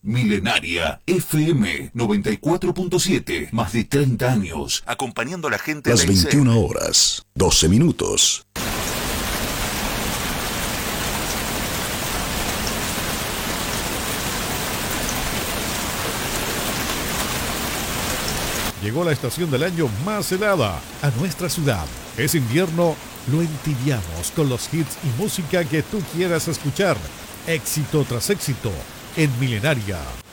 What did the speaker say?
Milenaria FM 94.7, más de 30 años, acompañando a la gente. Las 21 horas, 12 minutos. Llegó la estación del año más helada a nuestra ciudad. Es invierno, lo entibiamos con los hits y música que tú quieras escuchar. Éxito tras éxito en Milenaria.